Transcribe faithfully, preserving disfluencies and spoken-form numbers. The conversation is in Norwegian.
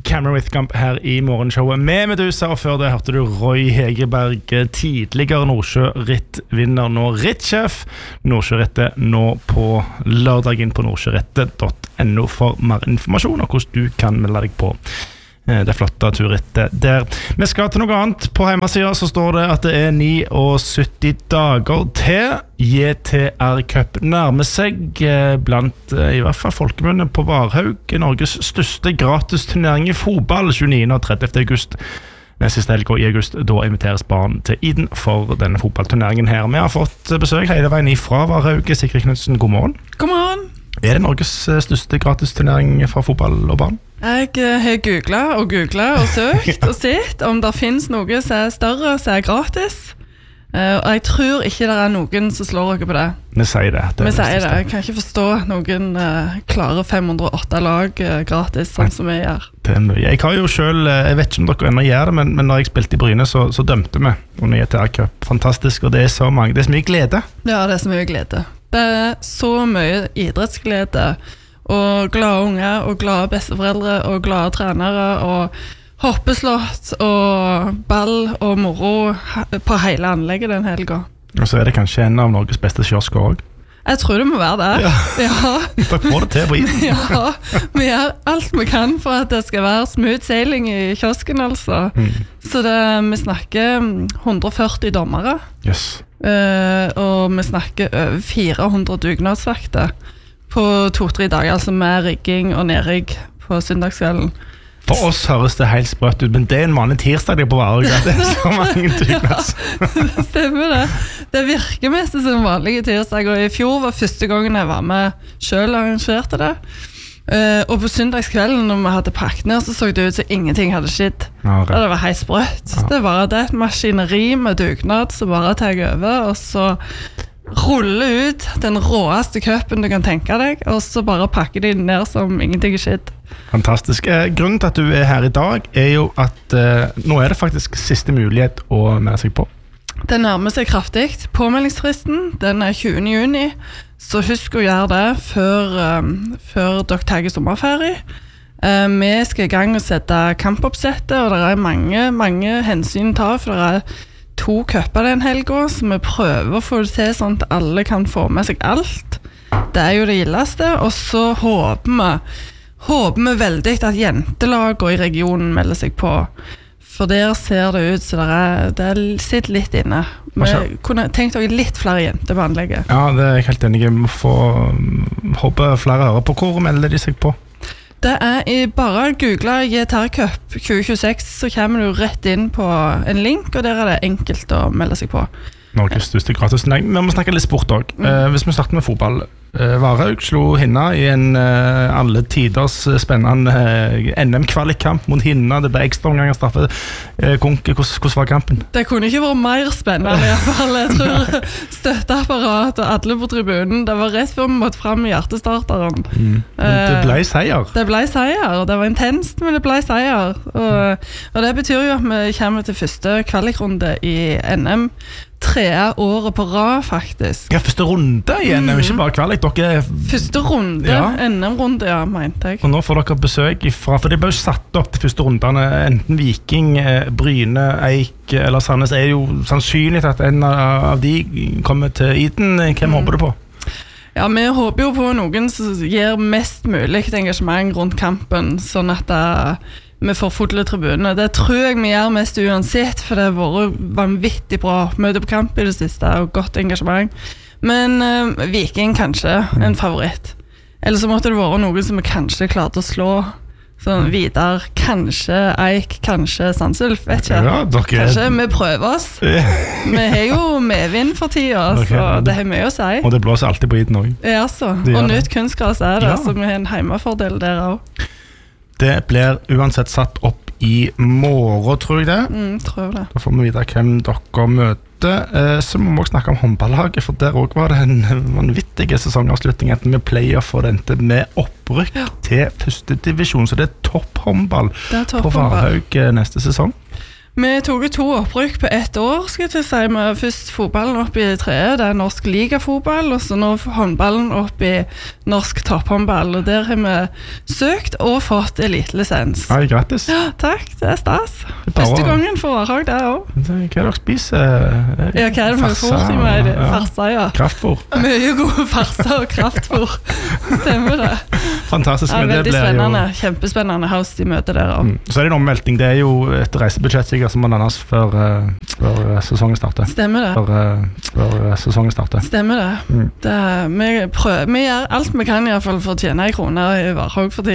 Cameron Whitcomb her i morgenshowet med Medusa, og før det hørte du Roy Hegerberg, tidligere Nordsjøritt-vinner, nå rittsjef. Nordsjørittet nå på lørdag, inn på nordsjørittet punktum no for mer informasjon og hvordan du kan melde deg på det flotte turrittet der. Vi skal til noe annet. På hjemmesiden så står det at det er syttini dager til J T R Cup nærmer seg blant i hvert fall folkemunne på Varhaug, Norges største gratisturnering i fotball, tjueniende og trettiende august. Den siste helgen i august, da inviteres barn til Iden for denne fotballturneringen her. Vi har fått besøk hele veien fra Varhaug. Sigrid Knudsen, god morgen. God morgen. Er det Norges største gratisturnering for fotball og barn? Jeg har googlet og googlet og søkt og sett om det finnes noe som er større, som er gratis. Uh, og jeg tror ikke det er noen som slår dere på det. Vi sier det. det vi sier det. Jeg kan ikke forstå noen uh, klare fem hundre og åtte lag uh, gratis, sånn som vi gjør. Det er mye. Jeg har jo selv, jeg vet ikke om dere ennå gjør det, men, men når jeg spilte i Bryne, så, så dømte vi under J T R Cup. Fantastisk, og det er så mange. Det er så mye glede. Ja, det er så mye glede. Det er så mye idrettsglede, og glade unger, og glade besteforeldre, og glade trenere, og hoppeslott, og ball, og moro på hele anlegget den helgen. Og så er det kanskje en av Norges beste kiosker også. Jeg tror det må være det. Ja. Ja. Dere får det til på Iden. Ja, vi gjør alt vi kan for at det skal være smooth sailing i kiosken, altså. Mm. Så det, vi snakker hundre og førti dommere. Yes. Uh, og vi snakker over fire hundre dugnadsvakter på to-tre dager, altså med rigging og nedrigg på søndagskvelden. For oss høres det helt sprøtt ut, men det er en vanlig tirsdag det på Varhaug, det er så mange dugnads. Ja, det stemmer det. Det virker mest som en vanlig tirsdag, og i fjor var første gangen jeg var med selv og arrangerte det. Uh, og på søndagskvelden når vi hadde pakket ned, så så det ut som ingenting hadde skjedd. Ja, okay. Det var helt sprøtt. Ja. Det var det et maskineri med dugnad som bare tar over, og så ruller ut den råeste køppen du kan tenke deg, og så bare pakker de ned som ingenting er skjedd. Fantastisk. Eh, grunnen til at du er her i dag er jo at eh, nå er det faktisk siste mulighet å melde seg på. Det nærmer seg kraftig. Påmeldingsfristen, den er tjuende juni, så husk å gjøre det før, um, før dere tar sommerferie. Uh, vi skal i gang og sette kampoppsettet, og det er mange, mange hensyn å ta, for det er to køpper den helgen, så vi prøver å få det til sånn at alle kan få med seg alt. Det er jo det gildeste, og så håper vi, håper vi veldig at jentelagene i regionen melder seg på. For der ser det ut, så det, er, det sitter litt inne. Vi kunne tenkt dere litt flere jenter på anlegget. Ja, det er jeg helt enig. Vi må få håpe flere hører på. Hvor melder de seg på? Det er i bare google J T R Cup tjue tjueseks, så kommer du rett inn på en link, og der er det enkelt å melde seg på. Norges største gratisturnering. Vi må snakke litt sport også. Mm. Eh, hvis vi starter med fotball. Eh, Varhaug slo Hinna i en eh, alle tiders spennende eh, N M-kvalikkamp mot Hinna. Det ble ekstra omgang av straffe. Eh, Konke, hvordan, hvordan var kampen? Det kunne ikke vært mer spennende i hvert fall. Jeg tror støtteapparat og alle på tribunen, det var rett før vi måtte frem i hjertestarteren. Mm. Eh, det ble seier. Det ble seier. Det var intenst, men det ble seier. Og, og det betyr jo at vi kommer til første kvalikrunde i N M. Tre året på rad, faktisk. Ja, første runde i N M, mm. ikke bare kvalik. Dere... Første runde, ja. N M-runde, ja, mente jeg. Og nå får dere besøk ifra, for det ble jo satt opp til første rundene. Enten Viking, Bryne, Eik eller Sandnes er jo sannsynlig at en av de kommer til Iden. Hvem mm. håper du på? Ja, vi håper jo på noen som gir mest mulig engasjement rundt kampen, sånn at det vi får fulle tribuner. Det tror jeg vi gjør mest uansett, for det har vært vanvittig bra møte på kamp i det siste, og godt engasjement. Men uh, Viking kanskje en favoritt. Eller så måtte det være noen som vi kanskje klarte å slå. Sånn Vidar, kanskje Eik, kanskje Sandsulf, vet ikke. Ja, dere... Kanskje vi prøver oss. Vi har jo medvind for tida, okay. Så det har mye å si. Og det blåser alltid på Iden også. Ja, så. Og nytt kunstgras er det, ja. Så vi har en heimefordel der også. Det blir uansett satt opp i morgen, tror jeg det. Mm, tror jeg det. Da får vi vite hvem dere møter. Eh, så må vi også snakke om håndballaget, for der også var det en vanvittig sesongavslutning, enten med playoff og dente med opprykk ja. Til første divisjon. Så det er topp håndball på Varhaug neste sesong. Vi tok to opprykk på ett år, skal jeg til å si. Vi har først fotballen opp i treet, det er norsk ligafotball, og så nå håndballen opp i norsk topphåndball, og der har vi søkt og fått elitelisens. Hei, grattis. Ja, takk, det er stas. Det er bare- Første gangen for Varhaug, det er også. Hva er det dere spiser? Ja, hva er det med fort i meg? Ja. Farsa, ja. Kraftfôr. Mye gode farser og kraftfôr. Stemmer det. Fantastisk. Ja, men det veldig blir jo- spennende, kjempespennende house de møter der også. Mm. Så er det en omvelting. Det er jo et reisebudsjett sikkert som må landes før, uh, før uh, sesongen starter. Stemmer det. Før, uh, før uh, sesongen starter. Stemmer det. Mm. det er, vi, prøver, vi gjør alt vi kan i hvert fall for å tjene i kroner i Varhaug for tiden.